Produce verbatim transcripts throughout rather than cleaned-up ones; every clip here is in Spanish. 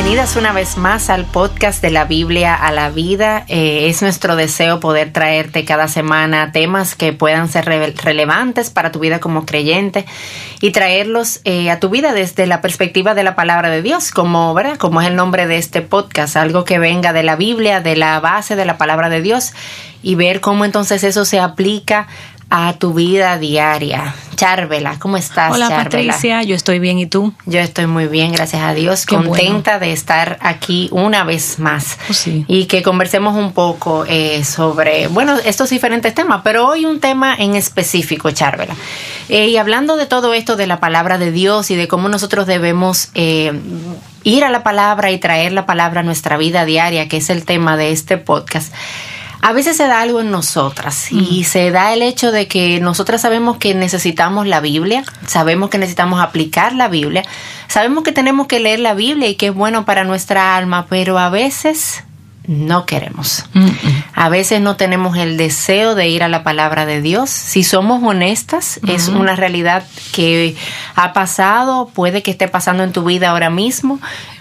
Bienvenidas una vez más al podcast de la Biblia a la vida. Eh, es nuestro deseo poder traerte cada semana temas que puedan ser re- relevantes para tu vida como creyente y traerlos eh, a tu vida desde la perspectiva de la palabra de Dios, como, ¿verdad? Como es el nombre de este podcast, algo que venga de la Biblia, de la base de la palabra de Dios, y ver cómo entonces eso se aplica a tu vida diaria. Charvela, ¿cómo estás? Hola, Charvela? Patricia, yo estoy bien, ¿y tú? Yo estoy muy bien, gracias a Dios. Qué contenta bueno. de estar aquí una vez más. Oh, sí. Y que conversemos un poco eh, sobre, bueno, estos diferentes temas, pero hoy un tema en específico, Charvela. Eh, y hablando de todo esto de la palabra de Dios y de cómo nosotros debemos eh, ir a la palabra y traer la palabra a nuestra vida diaria, que es el tema de este podcast. A veces se da algo en nosotras y mm. se da el hecho de que nosotras sabemos que necesitamos la Biblia, sabemos que necesitamos aplicar la Biblia, sabemos que tenemos que leer la Biblia y que es bueno para nuestra alma, pero a veces no queremos. Mm-mm. A veces no tenemos el deseo de ir a la palabra de Dios. Si somos honestas, mm-hmm. es una realidad que ha pasado, puede que esté pasando en tu vida ahora mismo.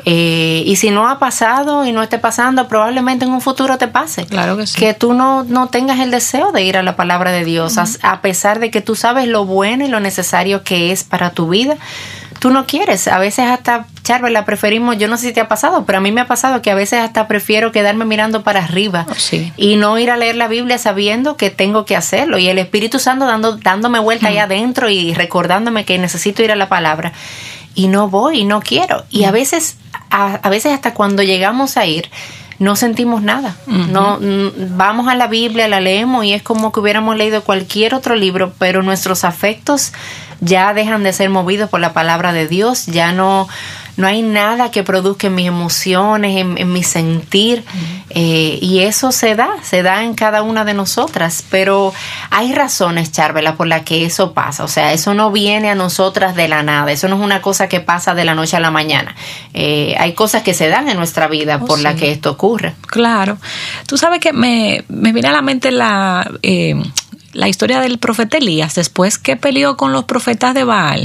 Eh, y si no ha pasado y no esté pasando, probablemente en un futuro te pase. Claro que sí. Que tú no, no tengas el deseo de ir a la palabra de Dios, mm-hmm. a, a pesar de que tú sabes lo bueno y lo necesario que es para tu vida. Tú no quieres, a veces hasta, Charvela, preferimos, yo no sé si te ha pasado, pero a mí me ha pasado que a veces hasta prefiero quedarme mirando para arriba oh, sí. y no ir a leer la Biblia sabiendo que tengo que hacerlo, y el Espíritu Santo dando, dándome vuelta mm. allá adentro y recordándome que necesito ir a la palabra, y no voy, y no quiero, y mm. a veces, a, a veces hasta cuando llegamos a ir, no sentimos nada. Uh-huh. No, vamos a la Biblia, la leemos y es como que hubiéramos leído cualquier otro libro, pero nuestros afectos ya dejan de ser movidos por la palabra de Dios, ya no, no hay nada que produzca en mis emociones, en, en mi sentir, uh-huh. eh, y eso se da, se da en cada una de nosotras, pero hay razones, Charvela, por las que eso pasa, o sea, eso no viene a nosotras de la nada, eso no es una cosa que pasa de la noche a la mañana, eh, hay cosas que se dan en nuestra vida oh, por sí. las que esto ocurre. Claro, tú sabes que me, me viene a la mente la... Eh, la historia del profeta Elías, después que peleó con los profetas de Baal,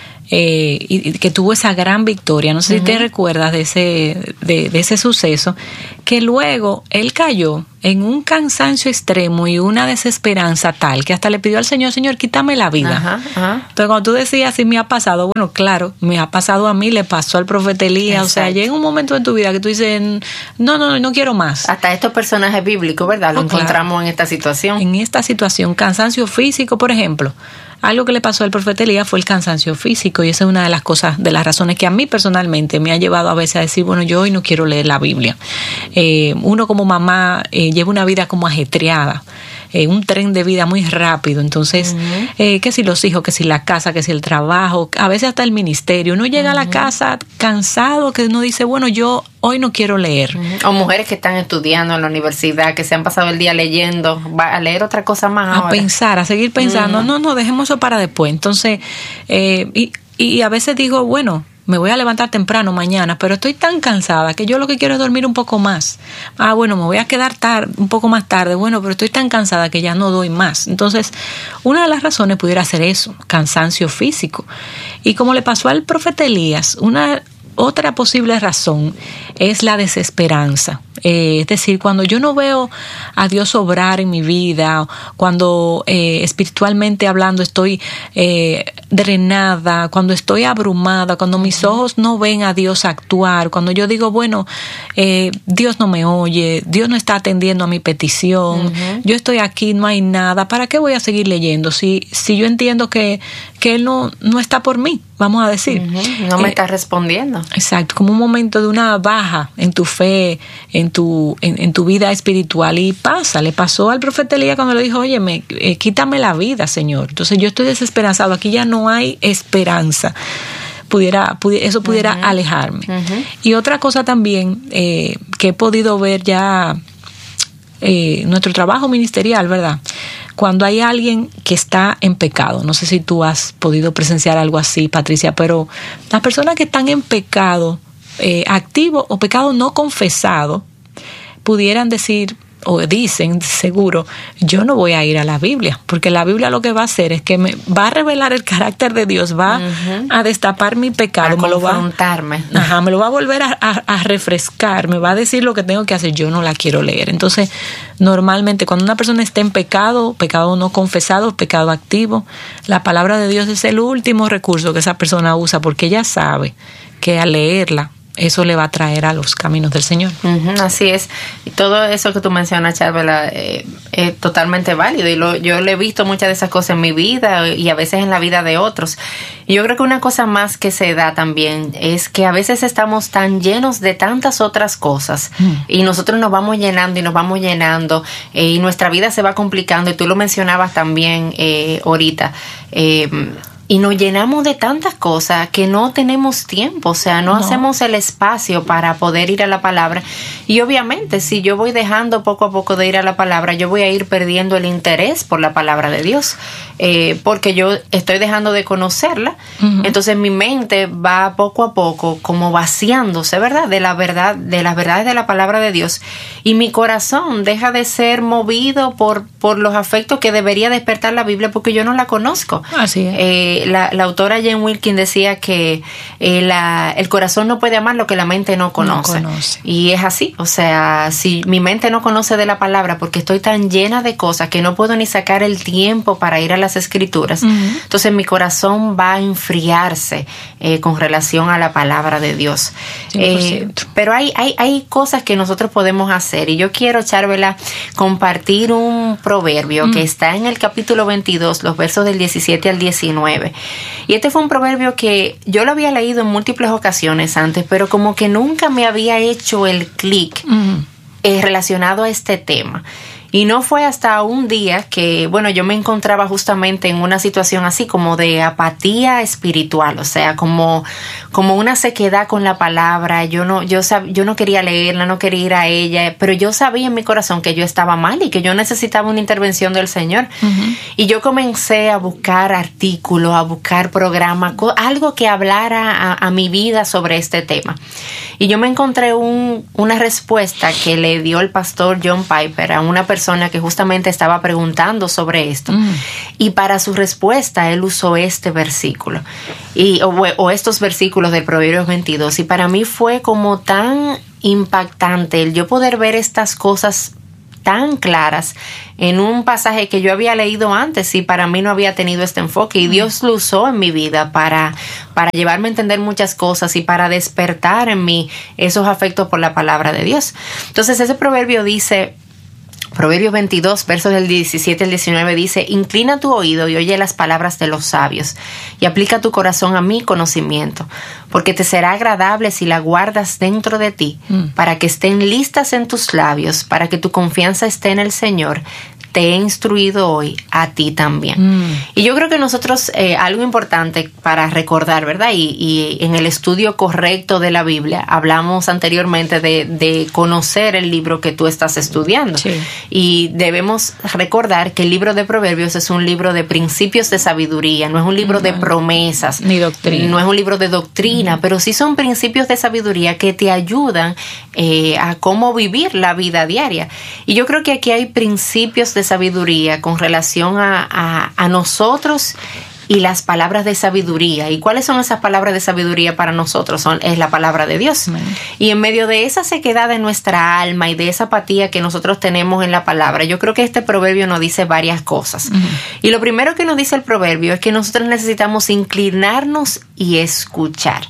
eh, y, y que tuvo esa gran victoria. No sé uh-huh. si te recuerdas de ese, de, de ese suceso, que luego él cayó en un cansancio extremo y una desesperanza tal que hasta le pidió al Señor, Señor, quítame la vida. Ajá, ajá. Entonces, cuando tú decías, si me ha pasado, bueno, claro, me ha pasado a mí, le pasó al profeta Elías. Exacto. O sea, llega un momento en tu vida que tú dices, no, no, no quiero más. Hasta estos personajes bíblicos, ¿verdad? Lo oh, encontramos claro. en esta situación. En esta situación, cansancio físico, por ejemplo. Algo que le pasó al profeta Elías fue el cansancio físico, y esa es una de las cosas, de las razones que a mí personalmente me ha llevado a veces a decir, bueno, yo hoy no quiero leer la Biblia. Eh, uno como mamá eh, lleva una vida como ajetreada, eh, un tren de vida muy rápido, entonces, uh-huh. eh, que si los hijos, que si la casa, que si el trabajo, a veces hasta el ministerio, uno llega uh-huh. a la casa cansado, que uno dice, bueno, yo hoy no quiero leer. Uh-huh. O mujeres que están estudiando en la universidad, que se han pasado el día leyendo, va a leer otra cosa más a ahora. pensar, a seguir pensando, uh-huh. no, no, dejemos eso para después. Entonces, eh, y, y a veces digo, bueno, me voy a levantar temprano mañana, pero estoy tan cansada que yo lo que quiero es dormir un poco más. Ah, bueno, me voy a quedar tarde, un poco más tarde. Bueno, pero estoy tan cansada que ya no doy más. Entonces, una de las razones pudiera ser eso, cansancio físico. Y como le pasó al profeta Elías, una otra posible razón es la desesperanza. Eh, es decir, cuando yo no veo a Dios obrar en mi vida, cuando eh, espiritualmente hablando estoy eh, drenada, cuando estoy abrumada, cuando mis ojos no ven a Dios actuar, cuando yo digo, bueno, eh, Dios no me oye, Dios no está atendiendo a mi petición, uh-huh. yo estoy aquí, no hay nada, ¿para qué voy a seguir leyendo? Si, si yo entiendo que, que Él no, no está por mí, vamos a decir. Uh-huh. No me eh, está respondiendo. Exacto, como un momento de una baja en tu fe, en tu, en, en tu vida espiritual, y pasa, le pasó al profeta Elías cuando le dijo, oye, me, eh, quítame la vida, Señor. Entonces yo estoy desesperanzado, aquí ya no hay esperanza. Pudiera, pudiera eso pudiera uh-huh. alejarme. Uh-huh. Y otra cosa también eh, que he podido ver ya eh, nuestro trabajo ministerial, ¿verdad? Cuando hay alguien que está en pecado, no sé si tú has podido presenciar algo así, Patricia, pero las personas que están en pecado eh, activo o pecado no confesado, pudieran decir, o dicen seguro, yo no voy a ir a la Biblia, porque la Biblia lo que va a hacer es que me va a revelar el carácter de Dios, va uh-huh. a destapar mi pecado, a me lo va confrontarme. Ajá, me lo va a volver a, a, a refrescar, me va a decir lo que tengo que hacer, yo no la quiero leer. Entonces, normalmente cuando una persona está en pecado, pecado no confesado, pecado activo, la palabra de Dios es el último recurso que esa persona usa, porque ella sabe que al leerla, eso le va a traer a los caminos del Señor. Uh-huh, así es. Y todo eso que tú mencionas, Charvela, eh, es totalmente válido. Y lo, yo le he visto muchas de esas cosas en mi vida y a veces en la vida de otros. Y yo creo que una cosa más que se da también es que a veces estamos tan llenos de tantas otras cosas mm. y nosotros nos vamos llenando y nos vamos llenando eh, y nuestra vida se va complicando. Y tú lo mencionabas también eh, ahorita. Eh, Y nos llenamos de tantas cosas que no tenemos tiempo, o sea, no, no hacemos el espacio para poder ir a la palabra. Y obviamente, si yo voy dejando poco a poco de ir a la palabra, yo voy a ir perdiendo el interés por la palabra de Dios, eh, porque yo estoy dejando de conocerla. Uh-huh. Entonces mi mente va poco a poco como vaciándose, ¿verdad? De la verdad, de las verdades de la palabra de Dios. Y mi corazón deja de ser movido por, por los afectos que debería despertar la Biblia, porque yo no la conozco. Así es. Eh, La, la autora Jane Wilkin decía que eh, la, el corazón no puede amar lo que la mente no conoce. no conoce. Y es así, o sea, si mi mente no conoce de la palabra porque estoy tan llena de cosas que no puedo ni sacar el tiempo para ir a las escrituras, uh-huh. entonces mi corazón va a enfriarse eh, con relación a la palabra de Dios. Eh, pero hay, hay, hay cosas que nosotros podemos hacer y yo quiero, Charvela, compartir un proverbio uh-huh. que está en el capítulo veintidós, los versos del diecisiete al diecinueve. Y este fue un proverbio que yo lo había leído en múltiples ocasiones antes, pero como que nunca me había hecho el clic uh-huh. eh, relacionado a este tema. Y no fue hasta un día que, bueno, yo me encontraba justamente en una situación así como de apatía espiritual, o sea, como, como una sequedad con la palabra. Yo no, yo sab, yo no quería leerla, no quería ir a ella, pero yo sabía en mi corazón que yo estaba mal y que yo necesitaba una intervención del Señor. Uh-huh. Y yo comencé a buscar artículos, a buscar programas, algo que hablara a, a mi vida sobre este tema. Y yo me encontré un, una respuesta que le dio el pastor John Piper a una persona que justamente estaba preguntando sobre esto. Mm. Y para su respuesta, él usó este versículo. Y, o, o estos versículos del Proverbios veintidós. Y para mí fue como tan impactante el yo poder ver estas cosas tan claras en un pasaje que yo había leído antes y para mí no había tenido este enfoque y Dios lo usó en mi vida para, para llevarme a entender muchas cosas y para despertar en mí esos afectos por la palabra de Dios. Entonces ese proverbio dice, Proverbios veintidós, versos del diecisiete al diecinueve dice: inclina tu oído y oye las palabras de los sabios y aplica tu corazón a mi conocimiento, porque te será agradable si la guardas dentro de ti, mm. para que estén listas en tus labios, para que tu confianza esté en el Señor. Te he instruido hoy a ti también. Mm. Y yo creo que nosotros, eh, algo importante para recordar, ¿verdad? Y, y en el estudio correcto de la Biblia, hablamos anteriormente de, de conocer el libro que tú estás estudiando. Sí. Y debemos recordar que el libro de Proverbios es un libro de principios de sabiduría, no es un libro mm. de promesas. Ni doctrina. No es un libro de doctrina, mm. pero sí son principios de sabiduría que te ayudan eh, a cómo vivir la vida diaria. Y yo creo que aquí hay principios de de sabiduría con relación a, a, a nosotros y las palabras de sabiduría. ¿Y cuáles son esas palabras de sabiduría para nosotros? Son, es la palabra de Dios. Amén. Y en medio de esa sequedad de nuestra alma y de esa apatía que nosotros tenemos en la palabra, yo creo que este proverbio nos dice varias cosas. Uh-huh. Y lo primero que nos dice el proverbio es que nosotros necesitamos inclinarnos y escuchar.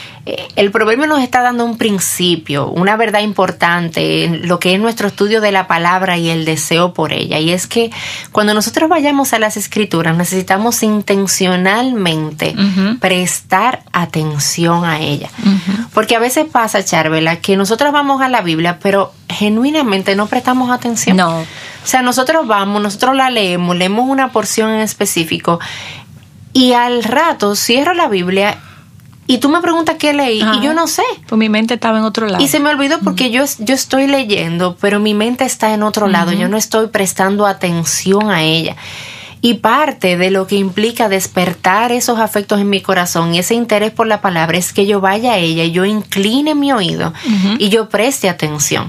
El proverbio nos está dando un principio, una verdad importante en lo que es nuestro estudio de la palabra y el deseo por ella. Y es que cuando nosotros vayamos a las escrituras necesitamos intencionalmente uh-huh. prestar atención a ella. Uh-huh. Porque a veces pasa, Charvela, que nosotros vamos a la Biblia, pero genuinamente no prestamos atención. No. O sea, nosotros vamos, nosotros la leemos, leemos una porción en específico y al rato cierro la Biblia y tú me preguntas qué leí, ajá, y yo no sé. Pues mi mente estaba en otro lado. Y se me olvidó porque uh-huh. yo, yo estoy leyendo, pero mi mente está en otro uh-huh. lado. Yo no estoy prestando atención a ella. Y parte de lo que implica despertar esos afectos en mi corazón y ese interés por la palabra es que yo vaya a ella y yo incline mi oído uh-huh. y yo preste atención. O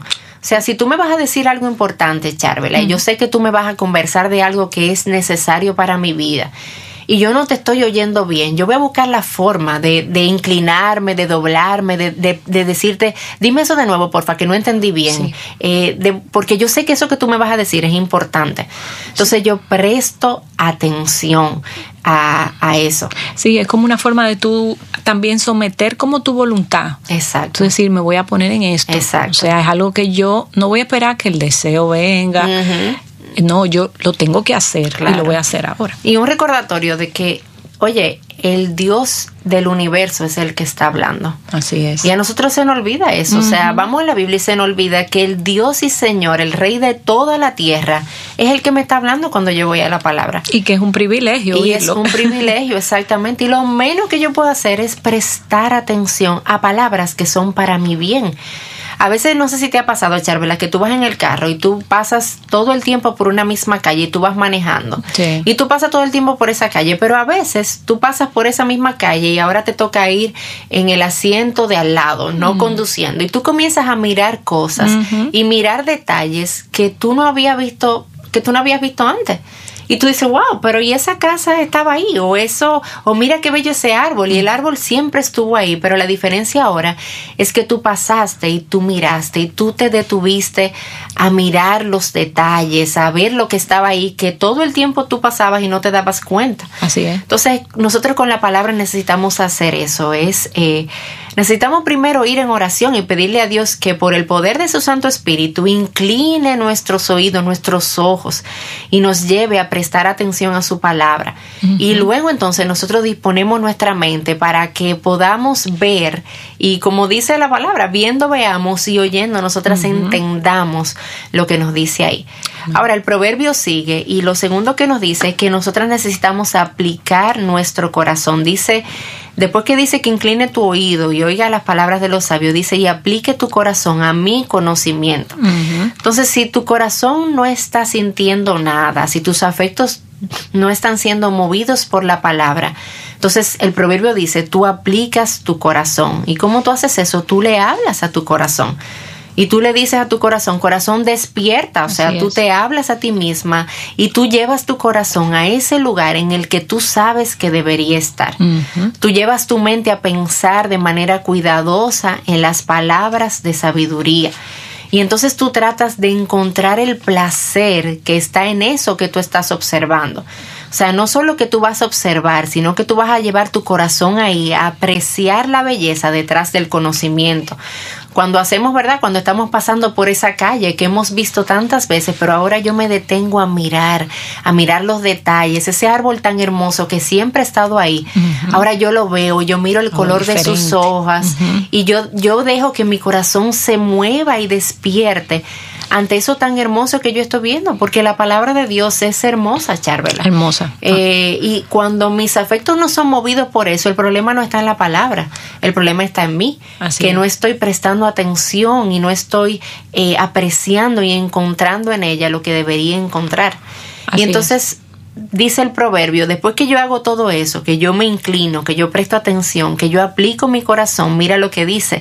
sea, si tú me vas a decir algo importante, Charvela, uh-huh. y yo sé que tú me vas a conversar de algo que es necesario para mi vida, y yo no te estoy oyendo bien, yo voy a buscar la forma de, de inclinarme, de doblarme, de, de, de decirte, dime eso de nuevo, porfa, que no entendí bien. Sí. Eh, de, porque yo sé que eso que tú me vas a decir es importante. Entonces sí. yo presto atención a, a eso. Sí, es como una forma de tú también someter como tu voluntad. Exacto. Tú decir, me voy a poner en esto. Exacto. O sea, es algo que yo no voy a esperar que el deseo venga. Uh-huh. No, yo lo tengo que hacer, claro. y lo voy a hacer ahora. Y un recordatorio de que, oye, el Dios del universo es el que está hablando. Así es. Y a nosotros se nos olvida eso. Uh-huh. O sea, vamos a la Biblia y se nos olvida que el Dios y Señor, el Rey de toda la tierra, es el que me está hablando cuando yo voy a la palabra. Y que es un privilegio. Y oírlo. Es un privilegio, exactamente. Y lo menos que yo puedo hacer es prestar atención a palabras que son para mi bien. A veces, no sé si te ha pasado, Charvela, que tú vas en el carro y tú pasas todo el tiempo por una misma calle y tú vas manejando. Sí. Y tú pasas todo el tiempo por esa calle, pero a veces tú pasas por esa misma calle y ahora te toca ir en el asiento de al lado, no uh-huh. conduciendo. Y tú comienzas a mirar cosas uh-huh. y mirar detalles que tú no habías visto, que tú no habías visto antes. Y tú dices, wow, pero ¿y esa casa estaba ahí? O eso, o mira qué bello ese árbol. Y el árbol siempre estuvo ahí, pero la diferencia ahora es que tú pasaste y tú miraste y tú te detuviste a mirar los detalles, a ver lo que estaba ahí, que todo el tiempo tú pasabas y no te dabas cuenta. Así es. Entonces, nosotros con la palabra necesitamos hacer eso. Es, eh, necesitamos primero ir en oración y pedirle a Dios que por el poder de su Santo Espíritu incline nuestros oídos, nuestros ojos y nos lleve a prestar atención a su palabra. Uh-huh. Y luego entonces nosotros disponemos nuestra mente para que podamos ver y, como dice la palabra, viendo veamos y oyendo nosotras uh-huh. entendamos lo que nos dice ahí. Uh-huh. Ahora el proverbio sigue y lo segundo que nos dice es que nosotras necesitamos aplicar nuestro corazón. Dice, después que dice que incline tu oído y oiga las palabras de los sabios, dice, y aplique tu corazón a mi conocimiento. Uh-huh. Entonces, si tu corazón no está sintiendo nada, si tus afectos no están siendo movidos por la palabra, entonces el proverbio dice, tú aplicas tu corazón. ¿Y cómo tú haces eso? Tú le hablas a tu corazón. Y tú le dices a tu corazón, corazón despierta, o sea, tú te hablas a ti misma y tú llevas tu corazón a ese lugar en el que tú sabes que debería estar. Uh-huh. Tú llevas tu mente a pensar de manera cuidadosa en las palabras de sabiduría. Y entonces tú tratas de encontrar el placer que está en eso que tú estás observando. O sea, no solo que tú vas a observar, sino que tú vas a llevar tu corazón ahí a apreciar la belleza detrás del conocimiento. Cuando hacemos, ¿verdad? Cuando estamos pasando por esa calle que hemos visto tantas veces, pero ahora yo me detengo a mirar, a mirar los detalles, ese árbol tan hermoso que siempre ha estado ahí. Uh-huh. Ahora yo lo veo, yo miro el color oh, de sus hojas uh-huh. y yo, yo dejo que mi corazón se mueva y despierte ante eso tan hermoso que yo estoy viendo, porque la palabra de Dios es hermosa, Charvela. Hermosa. Eh, y cuando mis afectos no son movidos por eso, el problema no está en la palabra, el problema está en mí, Así que es. no estoy prestando atención y no estoy eh, apreciando y encontrando en ella lo que debería encontrar. Así y entonces es. Dice el proverbio, después que yo hago todo eso, que yo me inclino, que yo presto atención, que yo aplico mi corazón, mira lo que dice,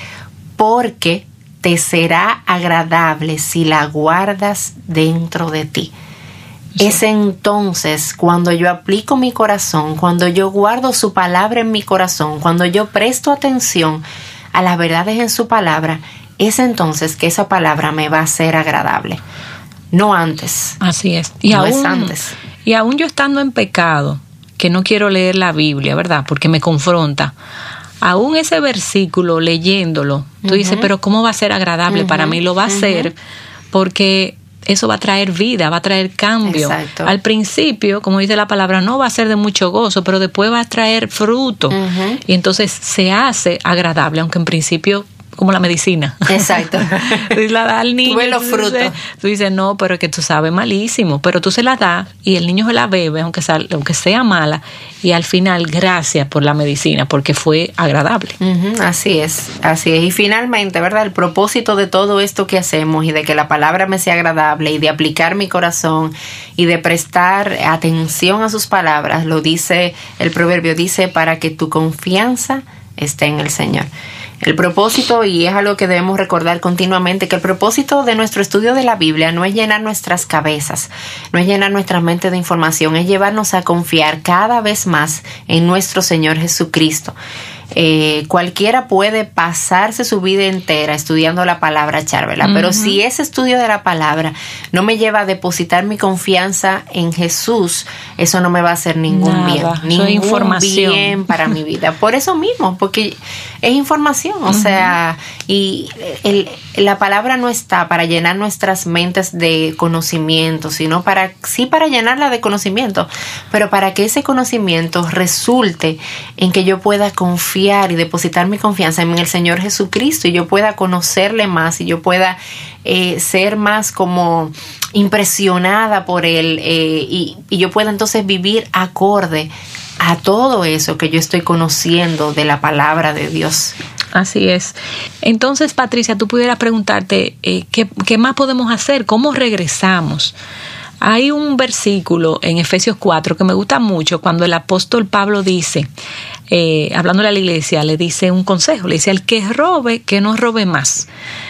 porque te será agradable si la guardas dentro de ti. Sí. Es entonces cuando yo aplico mi corazón, cuando yo guardo su palabra en mi corazón, cuando yo presto atención a las verdades en su palabra, es entonces que esa palabra me va a ser agradable. No antes. Así es. Y no aún, es antes. Y aún yo estando en pecado, que no quiero leer la Biblia, ¿verdad? Porque me confronta. Aún ese versículo, leyéndolo, tú uh-huh. dices, pero ¿cómo va a ser agradable? Uh-huh. Para mí lo va a uh-huh. ser porque eso va a traer vida, va a traer cambio. Exacto. Al principio, como dice la palabra, no va a ser de mucho gozo, pero después va a traer fruto. Uh-huh. Y entonces se hace agradable, aunque en principio, como la medicina. Exacto. La da al niño. Tú ves los frutos. Dices, tú dices, no, pero es que tú sabes malísimo. Pero tú se la das y el niño se la bebe, aunque sea, aunque sea mala. Y al final, gracias por la medicina, porque fue agradable. Uh-huh, así es, así es. Y finalmente, ¿verdad? El propósito de todo esto que hacemos y de que la palabra me sea agradable y de aplicar mi corazón y de prestar atención a sus palabras, lo dice el proverbio, dice, para que tu confianza esté en el Señor. El propósito, y es algo que debemos recordar continuamente, que el propósito de nuestro estudio de la Biblia no es llenar nuestras cabezas, no es llenar nuestra mente de información, es llevarnos a confiar cada vez más en nuestro Señor Jesucristo. Eh, cualquiera puede pasarse su vida entera estudiando la palabra, Charvela, uh-huh. pero si ese estudio de la palabra no me lleva a depositar mi confianza en Jesús, eso no me va a hacer ningún Nada, bien, ningún información. bien para mi vida. Por eso mismo, porque es información, o uh-huh. sea, y el, la palabra no está para llenar nuestras mentes de conocimiento, sino para, sí para llenarla de conocimiento, pero para que ese conocimiento resulte en que yo pueda confiar y depositar mi confianza en el Señor Jesucristo y yo pueda conocerle más y yo pueda eh, ser más como impresionada por Él eh, y, y yo pueda entonces vivir acorde a todo eso que yo estoy conociendo de la palabra de Dios. Así es. Entonces, Patricia, tú pudieras preguntarte eh, ¿qué, qué más podemos hacer? ¿Cómo regresamos? Hay un versículo en Efesios cuatro que me gusta mucho cuando el apóstol Pablo dice, eh, hablándole a la iglesia, le dice un consejo, le dice, el que robe, que no robe más.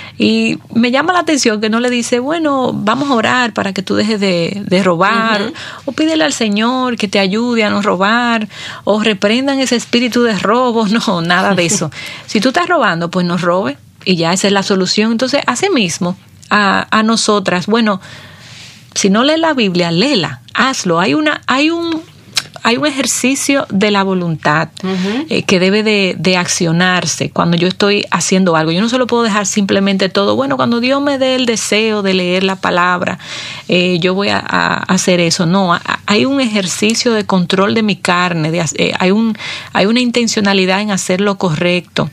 Y me llama la atención que no le dice, bueno, vamos a orar para que tú dejes de, de robar, uh-huh. o pídele al Señor que te ayude a no robar, o reprendan ese espíritu de robo. No, nada de eso. Si tú estás robando, pues no robes, y ya esa es la solución. Entonces, así mismo, a, a nosotras, bueno, si no lees la Biblia, léela, hazlo. Hay una, hay un, hay un ejercicio de la voluntad uh-huh. eh, que debe de, de accionarse cuando yo estoy haciendo algo. Yo no solo puedo dejar simplemente todo, bueno, cuando Dios me dé el deseo de leer la palabra, eh, yo voy a, a hacer eso. No, a, hay un ejercicio de control de mi carne, de, eh, hay, un, hay una intencionalidad en hacer lo correcto.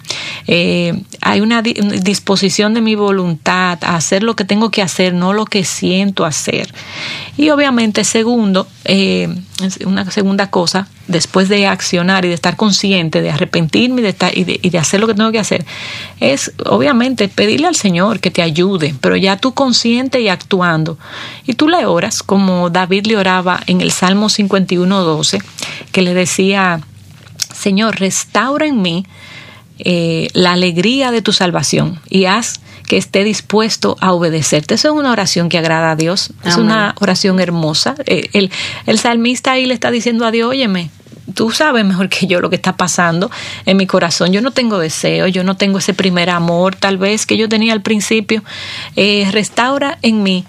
Eh, hay una di- disposición de mi voluntad a hacer lo que tengo que hacer, no lo que siento hacer. Y obviamente, segundo, eh, una segunda cosa, después de accionar y de estar consciente, de arrepentirme y de, estar, y de, y de hacer lo que tengo que hacer, es obviamente pedirle al Señor que te ayude, pero ya tú consciente y actuando. Y tú le oras, como David le oraba en el Salmo cincuenta y uno, doce, que le decía, Señor, restaura en mí Eh, la alegría de tu salvación y haz que esté dispuesto a obedecerte. Eso es una oración que agrada a Dios. Es Amén. Una oración hermosa. Eh, el, el salmista ahí le está diciendo a Dios, óyeme, tú sabes mejor que yo lo que está pasando en mi corazón. Yo no tengo deseo, yo no tengo ese primer amor tal vez que yo tenía al principio. Eh, restaura en mí.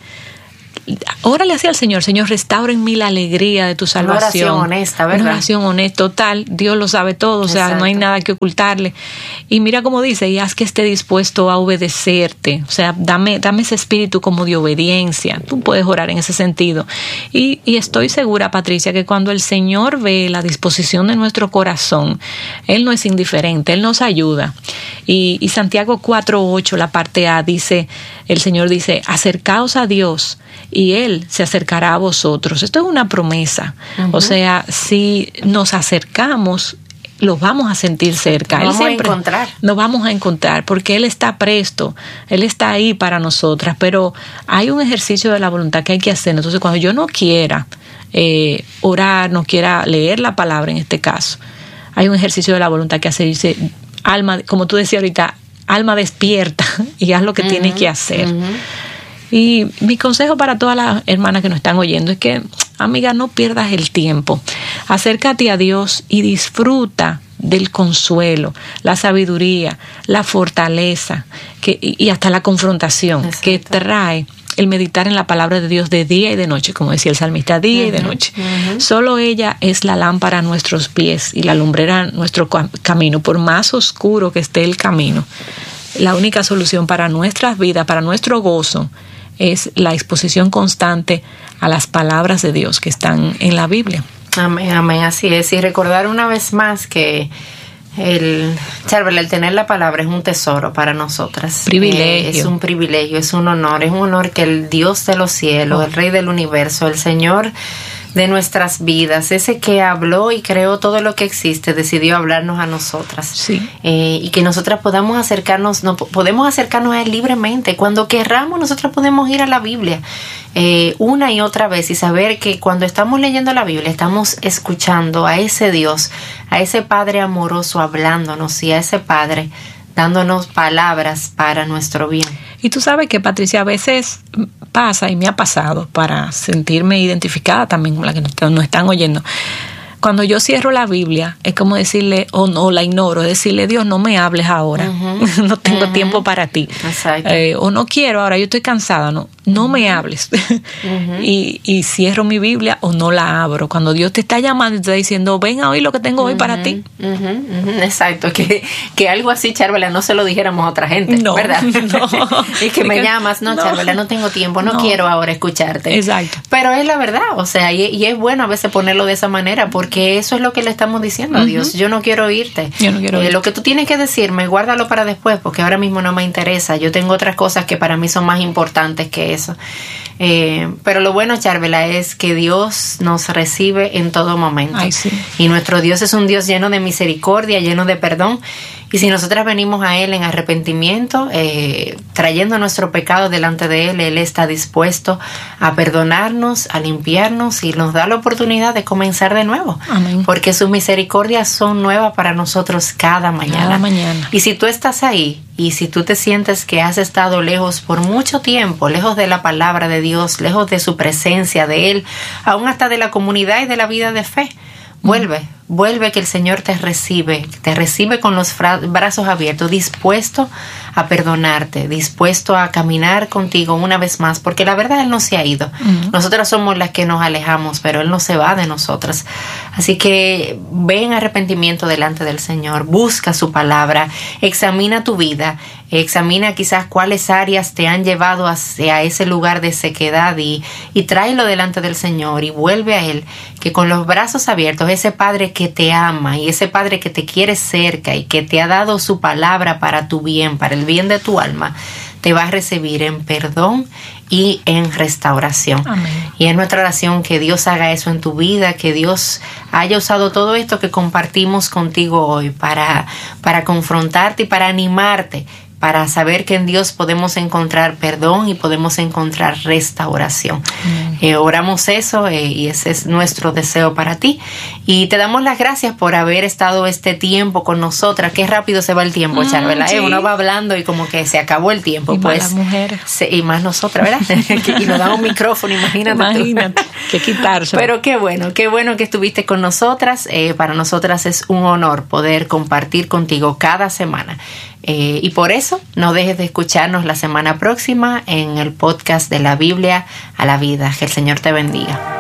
Órale hacia el Señor, Señor, restaura en mí la alegría de tu salvación. Una oración honesta, ¿verdad? Una oración honesta, total. Dios lo sabe todo, o sea, Exacto. no hay nada que ocultarle. Y mira cómo dice, y haz que esté dispuesto a obedecerte. O sea, dame, dame ese espíritu como de obediencia. Tú puedes orar en ese sentido. Y, y estoy segura, Patricia, que cuando el Señor ve la disposición de nuestro corazón, Él no es indiferente, Él nos ayuda. Y, y Santiago cuatro ocho, la parte A, dice, el Señor dice, acercaos a Dios y Él se acercará a vosotros. Esto es una promesa. Uh-huh. O sea, si nos acercamos, los vamos a sentir cerca. Nos Él vamos siempre a encontrar. Nos vamos a encontrar porque Él está presto, Él está ahí para nosotras, pero hay un ejercicio de la voluntad que hay que hacer. Entonces, cuando yo no quiera eh, orar, no quiera leer la palabra en este caso, hay un ejercicio de la voluntad que hacer. Dice, alma, como tú decías ahorita, alma despierta y haz lo que uh-huh. tienes que hacer. Uh-huh. Y mi consejo para todas las hermanas que nos están oyendo es que, amiga, no pierdas el tiempo. Acércate a Dios y disfruta del consuelo, la sabiduría, la fortaleza que, y hasta la confrontación Exacto. que trae el meditar en la palabra de Dios de día y de noche, como decía el salmista, día uh-huh, y de noche. Uh-huh. Solo ella es la lámpara a nuestros pies y la lumbrera a nuestro camino, por más oscuro que esté el camino. La única solución para nuestras vidas, para nuestro gozo, es la exposición constante a las palabras de Dios que están en la Biblia. Amén, amén, así es. Y recordar una vez más que el, Charvela, el tener la palabra es un tesoro para nosotras. Privilegio. Eh, es un privilegio, es un honor, es un honor que el Dios de los cielos, oh. el Rey del universo, el Señor de nuestras vidas, ese que habló y creó todo lo que existe, decidió hablarnos a nosotras. Sí. Eh, y que nosotras podamos acercarnos, no, podemos acercarnos a Él libremente. Cuando querramos, nosotros podemos ir a la Biblia eh, una y otra vez y saber que cuando estamos leyendo la Biblia, estamos escuchando a ese Dios, a ese Padre amoroso hablándonos y a ese Padre dándonos palabras para nuestro bien. Y tú sabes que, Patricia, a veces pasa, y me ha pasado, para sentirme identificada también con la que nos están oyendo. Cuando yo cierro la Biblia, es como decirle, o no la ignoro, es decirle, Dios, no me hables ahora, uh-huh. no tengo uh-huh. tiempo para ti. Exacto. Eh, o no quiero ahora, yo estoy cansada, no, no uh-huh. me hables. Uh-huh. y, y cierro mi Biblia o no la abro. Cuando Dios te está llamando y te está diciendo, ven a oír lo que tengo uh-huh. hoy para ti. Uh-huh. Uh-huh. Exacto, que, que algo así, Charvela, no se lo dijéramos a otra gente, no, ¿verdad? No. Y que me llamas, no, no, Charvela, no tengo tiempo, no, no quiero ahora escucharte. Exacto. Pero es la verdad, o sea, y, y es bueno a veces ponerlo de esa manera, porque que eso es lo que le estamos diciendo a Dios. Uh-huh. Yo no quiero oírte. Yo no quiero eh, oírte. Lo que tú tienes que decirme, guárdalo para después, porque ahora mismo no me interesa. Yo tengo otras cosas que para mí son más importantes que eso. Eh, pero lo bueno, Charvela, es que Dios nos recibe en todo momento. Ay, sí. Y nuestro Dios es un Dios lleno de misericordia, lleno de perdón. Y si nosotras venimos a Él en arrepentimiento, eh, trayendo nuestro pecado delante de Él, Él está dispuesto a perdonarnos, a limpiarnos y nos da la oportunidad de comenzar de nuevo. Amén. Porque sus misericordias son nuevas para nosotros cada mañana. Cada mañana. Y si tú estás ahí y si tú te sientes que has estado lejos por mucho tiempo, lejos de la palabra de Dios, lejos de su presencia, de Él, aún hasta de la comunidad y de la vida de fe, vuelve, vuelve que el Señor te recibe, te recibe con los fra- brazos abiertos, dispuesto a perdonarte, dispuesto a caminar contigo una vez más, porque la verdad Él no se ha ido. Uh-huh. Nosotras somos las que nos alejamos, pero Él no se va de nosotras. Así que ve en arrepentimiento delante del Señor, busca su palabra, examina tu vida, examina quizás cuáles áreas te han llevado hacia ese lugar de sequedad y, y tráelo delante del Señor y vuelve a Él, que con los brazos abiertos, ese Padre que te ama y ese Padre que te quiere cerca y que te ha dado su palabra para tu bien, para el bien de tu alma, te va a recibir en perdón y en restauración. Amén. Y es nuestra oración que Dios haga eso en tu vida, que Dios haya usado todo esto que compartimos contigo hoy para, para confrontarte y para animarte, para saber que en Dios podemos encontrar perdón y podemos encontrar restauración. Mm. Eh, oramos eso eh, y ese es nuestro deseo para ti. Y te damos las gracias por haber estado este tiempo con nosotras. Qué rápido se va el tiempo, mm, Charvela. Sí. Eh, uno va hablando y como que se acabó el tiempo. Y pues, más las mujeres. Se, y más nosotras, ¿verdad? Y nos dan un micrófono, imagínate. Imagínate, que quitarse. Pero qué bueno, qué bueno que estuviste con nosotras. Eh, para nosotras es un honor poder compartir contigo cada semana. Eh, y por eso no dejes de escucharnos la semana próxima en el podcast de la Biblia a la vida. Que el Señor te bendiga.